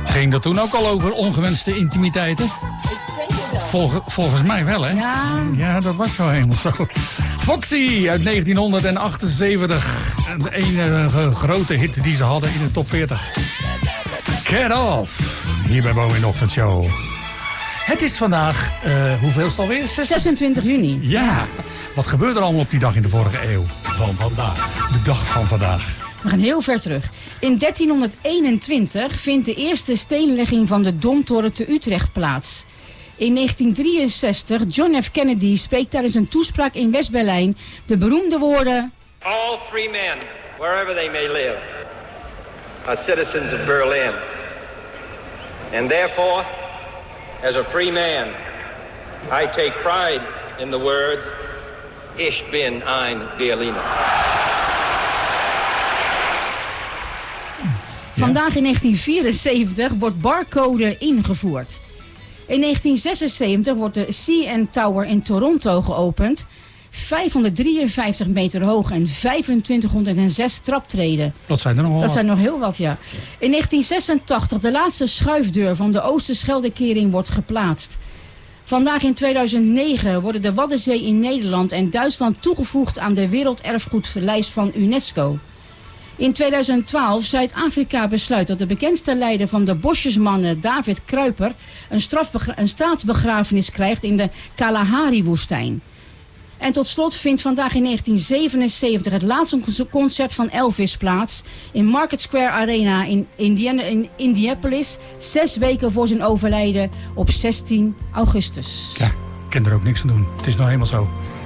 Ging dat toen ook al over ongewenste intimiteiten? Ik denk het wel. Volgens mij wel, hè? Ja. Ja, dat was zo helemaal zo. Foxy uit 1978. De enige grote hit die ze hadden in de top 40. Get Off. Hier bij Bo in de Ochtendshow. Het is vandaag, hoeveel is het alweer? 26 juni. Ja. Wat gebeurde er allemaal op die dag in de vorige eeuw? Van vandaag. De dag van vandaag. We gaan heel ver terug. In 1321 vindt de eerste steenlegging van de Domtoren te Utrecht plaats. In 1963, John F. Kennedy spreekt tijdens een toespraak in West-Berlijn de beroemde woorden: All free men, wherever they may live, are citizens of Berlin. And therefore, as a free man, I take pride in the words, Ich bin ein Berliner. Vandaag in 1974 wordt barcode ingevoerd. In 1976 wordt de CN Tower in Toronto geopend. 553 meter hoog en 2506 traptreden. Dat zijn er nog wel. Dat zijn nog heel wat, ja. In 1986 de laatste schuifdeur van de Oosterscheldekering wordt geplaatst. Vandaag in 2009 worden de Waddenzee in Nederland en Duitsland toegevoegd aan de werelderfgoedlijst van UNESCO. In 2012 Zuid-Afrika besluit dat de bekendste leider van de bosjesmannen David Kruiper een staatsbegrafenis krijgt in de Kalahari-woestijn. En tot slot vindt vandaag in 1977 het laatste concert van Elvis plaats in Market Square Arena in Indianapolis, 6 weken voor zijn overlijden op 16 augustus. Ja, ik kan er ook niks aan doen. Het is nou helemaal zo.